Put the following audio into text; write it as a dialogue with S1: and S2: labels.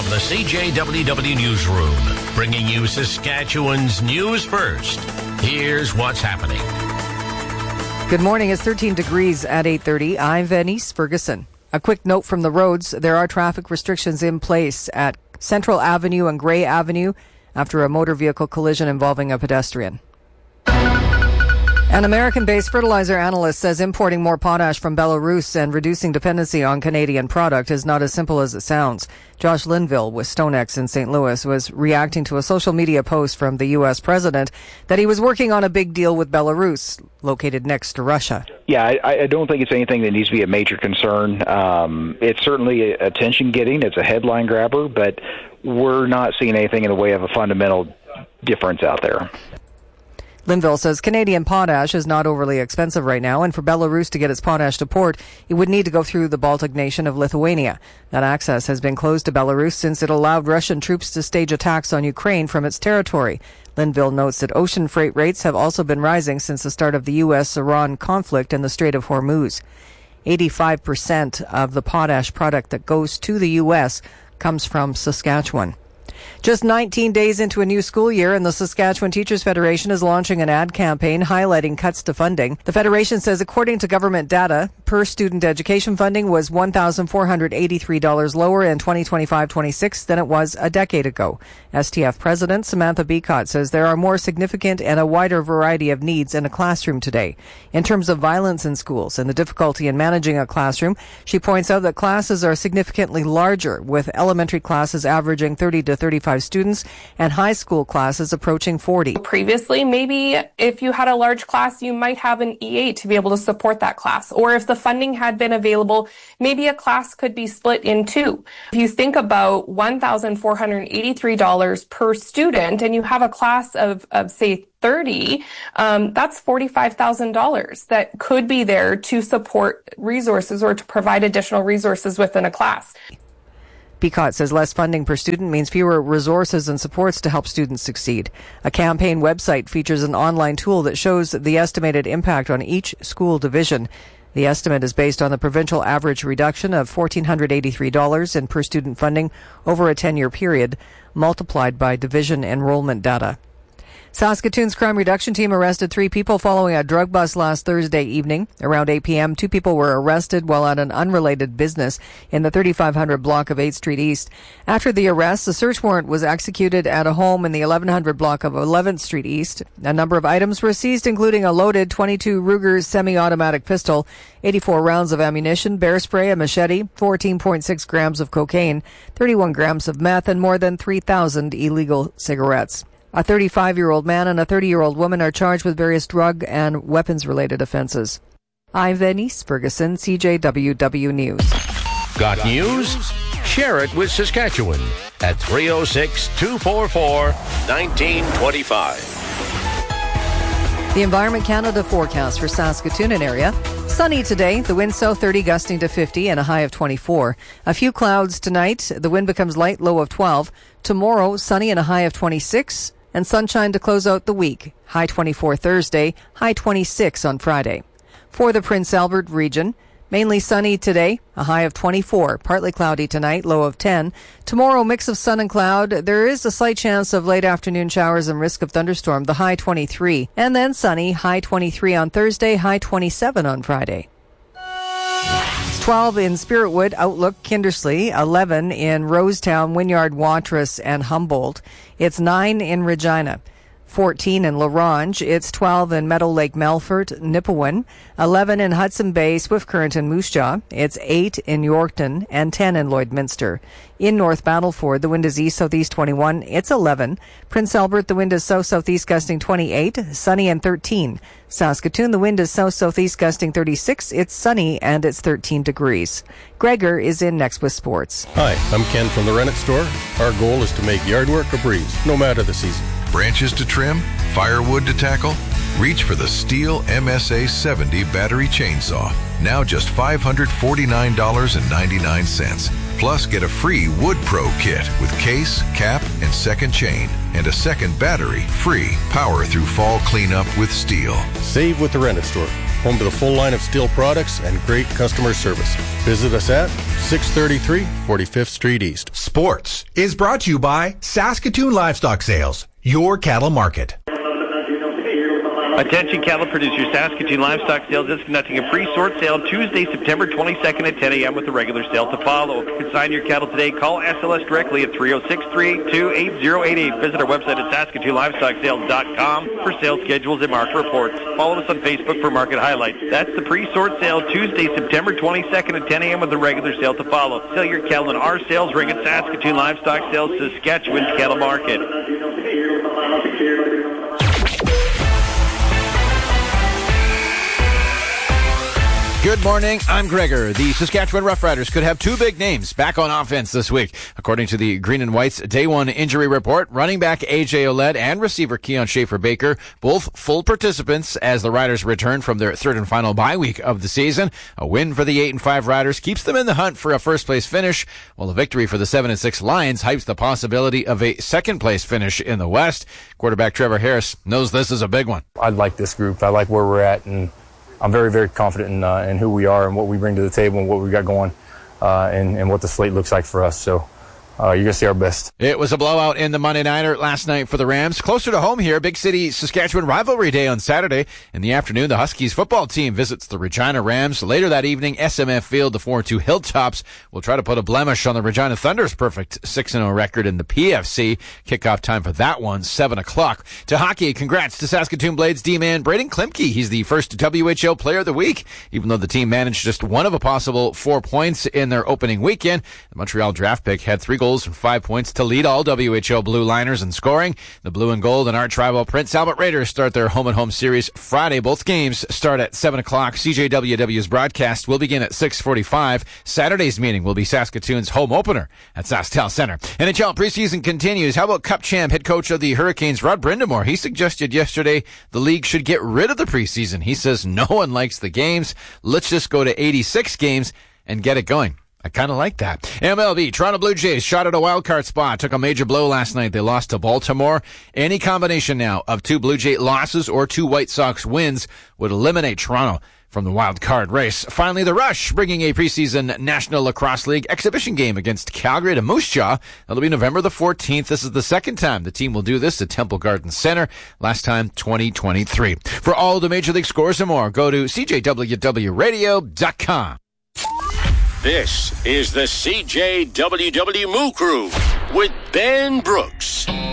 S1: the CJWW Newsroom, bringing you Saskatchewan's news first. Here's what's happening.
S2: Good morning. It's 13 degrees at 8:30. I'm Venice Ferguson. A quick note from the roads. There are traffic restrictions in place at Central Avenue and Gray Avenue after a motor vehicle collision involving a pedestrian. An American-based fertilizer analyst says importing more potash from Belarus and reducing dependency on Canadian product is not as simple as it sounds. Josh Linville with StoneX in St. Louis was reacting to a social media post from the U.S. president that he was working on a big deal with Belarus, located next to Russia.
S3: Yeah, I don't think it's anything that needs to be a major concern. It's certainly attention-getting. It's a headline grabber, but we're not seeing anything in the way of a fundamental difference out there.
S2: Linville says Canadian potash is not overly expensive right now, and for Belarus to get its potash to port, it would need to go through the Baltic nation of Lithuania. That access has been closed to Belarus since it allowed Russian troops to stage attacks on Ukraine from its territory. Linville notes that ocean freight rates have also been rising since the start of the U.S.-Iran conflict in the Strait of Hormuz. 85% of the potash product that goes to the U.S. comes from Saskatchewan. Just 19 days into a new school year, and the Saskatchewan Teachers Federation is launching an ad campaign highlighting cuts to funding. The Federation says, according to government data, per-student education funding was $1,483 lower in 2025-26 than it was a decade ago. STF President Samantha Beacott says there are more significant and a wider variety of needs in a classroom today. In terms of violence in schools and the difficulty in managing a classroom, she points out that classes are significantly larger, with elementary classes averaging 30 to 35 students and high school classes approaching 40.
S4: Previously, maybe if you had a large class, you might have an E8 to be able to support that class. Or if the funding had been available, maybe a class could be split in two. If you think about $1,483 per student and you have a class of say, 30, that's $45,000 that could be there to support resources or to provide additional resources within a class.
S2: Beacott says less funding per student means fewer resources and supports to help students succeed. A campaign website features an online tool that shows the estimated impact on each school division. The estimate is based on the provincial average reduction of $1,483 in per student funding over a 10-year period, multiplied by division enrollment data. Saskatoon's crime reduction team arrested 3 people following a drug bust last Thursday evening. Around 8 p.m., 2 people were arrested while at an unrelated business in the 3500 block of 8th Street East. After the arrest, a search warrant was executed at a home in the 1100 block of 11th Street East. A number of items were seized, including a loaded .22 Ruger semi-automatic pistol, 84 rounds of ammunition, bear spray, a machete, 14.6 grams of cocaine, 31 grams of meth, and more than 3,000 illegal cigarettes. A 35-year-old man and a 30-year-old woman are charged with various drug and weapons-related offenses. I'm Venice Ferguson, CJWW News.
S1: Got news? Share it with Saskatchewan at 306-244-1925.
S2: The Environment Canada forecast for Saskatoon and area. Sunny today, the wind south 30 gusting to 50 and a high of 24. A few clouds tonight, the wind becomes light, low of 12. Tomorrow, sunny and a high of 26. And sunshine to close out the week. High 24 Thursday, high 26 on Friday. For the Prince Albert region, mainly sunny today, a high of 24. Partly cloudy tonight, low of 10. Tomorrow, mix of sun and cloud. There is a slight chance of late afternoon showers and risk of thunderstorm, the high 23. And then sunny, high 23 on Thursday, high 27 on Friday. It's 12 in Spiritwood, Outlook, Kindersley, 11 in Rosetown, Wynyard, Watrous, and Humboldt. It's 9 in Regina, 14 in La Ronge. It's 12 in Meadow Lake, Melfort, Nipawin, 11 in Hudson Bay, Swift Current, and Moose Jaw. It's 8 in Yorkton and 10 in Lloydminster. In North Battleford, the wind is east-southeast 21. It's 11. Prince Albert, the wind is south-southeast gusting 28. Sunny and 13. Saskatoon, the wind is south-southeast gusting 36. It's sunny and it's 13 degrees. Gregor is in next with sports.
S5: Hi, I'm Ken from the Rennet Store. Our goal is to make yard work a breeze, no matter the season.
S6: Branches to trim? Firewood to tackle? Reach for the Stihl MSA 70 battery chainsaw. Now just $549.99. Plus, get a free Wood Pro kit with case, cap, and second chain. And a second battery free. Power through fall cleanup with Stihl.
S5: Save with the Rennet Store. home to the full line of steel products and great customer service. Visit us at 633 45th Street East.
S7: Sports is brought to you by Saskatoon Livestock Sales, your cattle market.
S8: Attention cattle producers, Saskatoon Livestock Sales is conducting a pre-sort sale Tuesday, September 22nd at 10 a.m. with the regular sale to follow. You can sign your cattle today. Call SLS directly at 306-382-8088. Visit our website at SaskatoonLivestockSales.com for sales schedules and market reports. Follow us on Facebook for market highlights. That's the pre-sort sale Tuesday, September 22nd at 10 a.m. with the regular sale to follow. Sell your cattle in our sales ring at Saskatoon Livestock Sales, Saskatchewan's cattle market.
S9: Good morning, I'm Gregor. The Saskatchewan Roughriders could have two big names back on offense this week. According to the Green and White's Day 1 injury report, running back A.J. Oled and receiver Keon Schaefer-Baker, both full participants as the Riders return from their third and final bye week of the season. A win for the 8-5 Riders keeps them in the hunt for a first-place finish, while a victory for the 7-6 Lions hypes the possibility of a second-place finish in the West. Quarterback Trevor Harris knows this is a big one.
S10: I like this group. I like where we're at, and I'm very, very confident in who we are and what we bring to the table and what we got going and what the slate looks like for us. So you're going to see our best.
S9: It was a blowout in the Monday Nighter last night for the Rams. Closer to home here, Big City Saskatchewan Rivalry Day on Saturday. In the afternoon, the Huskies football team visits the Regina Rams. Later that evening, SMF Field, the 4-2 Hilltops will try to put a blemish on the Regina Thunder's perfect 6-0 record in the PFC. Kickoff time for that one, 7 o'clock. To hockey, congrats to Saskatoon Blades D-man Braden Klimke. He's the first WHL Player of the Week, even though the team managed just one of a possible 4 points in their opening weekend. The Montreal draft pick had 3 goals and 5 points to lead all WHL Blue Liners in scoring. The Blue and Gold and arch rival Prince Albert Raiders start their home-and-home series Friday. Both games start at 7 o'clock. CJWW's broadcast will begin at 6:45. Saturday's meeting will be Saskatoon's home opener at SaskTel Center. NHL preseason continues. How about Cup champ head coach of the Hurricanes, Rod Brindamore? He suggested yesterday the league should get rid of the preseason. He says no one likes the games. Let's just go to 86 games and get it going. I kind of like that. MLB, Toronto Blue Jays shot at a wild card spot. Took a major blow last night. They lost to Baltimore. Any combination now of 2 Blue Jay losses or 2 White Sox wins would eliminate Toronto from the wild card race. Finally, the Rush bringing a preseason National Lacrosse League exhibition game against Calgary to Moose Jaw. That'll be November the 14th. This is the second time the team will do this at Temple Garden Center. Last time, 2023. For all the Major League scores and more, go to CJWWRadio.com.
S1: This is the CJWW Moo Crew with Ben Brooks.